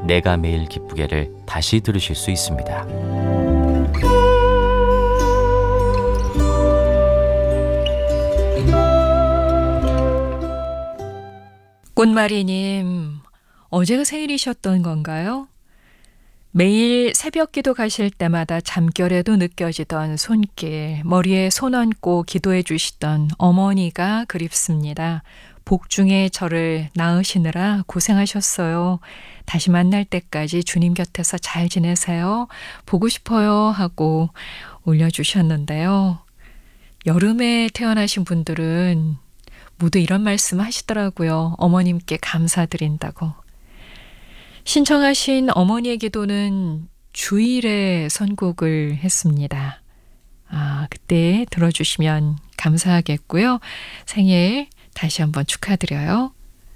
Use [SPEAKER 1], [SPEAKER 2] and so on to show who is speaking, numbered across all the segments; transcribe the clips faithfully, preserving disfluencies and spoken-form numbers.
[SPEAKER 1] 내가 매일 기쁘게를 다시 들으실 수 있습니다.
[SPEAKER 2] 꽃마리님, 어제가 생일이셨던 건가요? 매일 새벽 기도 가실 때마다 잠결에도 느껴지던 손길, 머리에 손 얹고 기도해 주시던 어머니가 그립습니다. 복중에 저를 낳으시느라 고생하셨어요. 다시 만날 때까지 주님 곁에서 잘 지내세요. 보고 싶어요 하고 올려주셨는데요. 여름에 태어나신 분들은 모두 이런 말씀 하시더라고요. 어머님께 감사드린다고. 신청하신 어머니의 기도는 주일에 선곡을 했습니다. 아, 그때 들어주시면 감사하겠고요. 생일 다시 한번 축하드려요.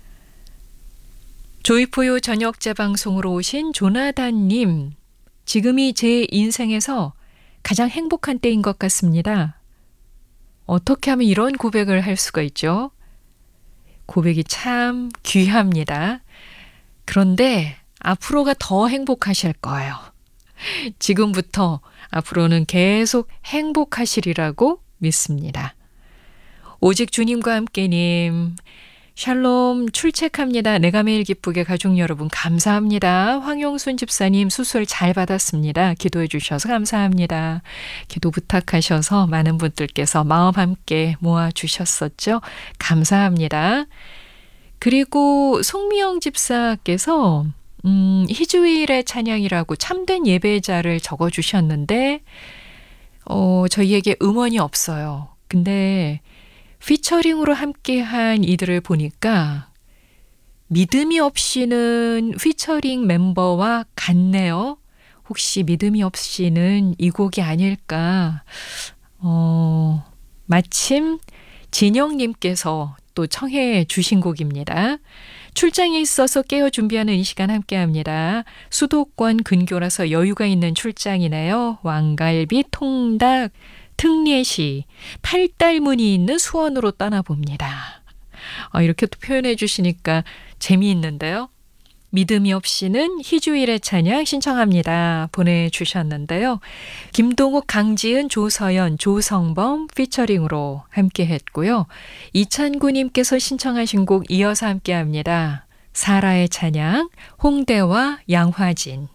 [SPEAKER 2] 조이포유 저녁 재방송으로 오신 조나단님, 지금이 제 인생에서 가장 행복한 때인 것 같습니다. 어떻게 하면 이런 고백을 할 수가 있죠? 고백이 참 귀합니다. 그런데 앞으로가 더 행복하실 거예요. 지금부터 앞으로는 계속 행복하시리라고 믿습니다. 오직 주님과 함께님, 샬롬 출첵합니다. 내가 매일 기쁘게 가족 여러분 감사합니다. 황용순 집사님 수술 잘 받았습니다. 기도해 주셔서 감사합니다. 기도 부탁하셔서 많은 분들께서 마음 함께 모아주셨었죠. 감사합니다. 그리고 송미영 집사께서 음, 희주일의 찬양이라고 참된 예배자를 적어주셨는데 어, 저희에게 음원이 없어요. 근데 피처링으로 함께한 이들을 보니까 믿음이 없이는 피처링 멤버와 같네요. 혹시 믿음이 없이는 이 곡이 아닐까. 어, 마침 진영님께서 또 청해 주신 곡입니다. 출장이 있어서 깨어 준비하는 이 시간 함께합니다. 수도권 근교라서 여유가 있는 출장이네요. 왕갈비, 통닭, 특례시, 팔달문이 있는 수원으로 떠나봅니다. 어, 이렇게 또 표현해 주시니까 재미있는데요. 믿음이 없이는 희주일의 찬양 신청합니다. 보내주셨는데요. 김동욱, 강지은, 조서연, 조성범 피처링으로 함께 했고요. 이찬구님께서 신청하신 곡 이어서 함께합니다. 사라의 찬양, 홍대와 양화진.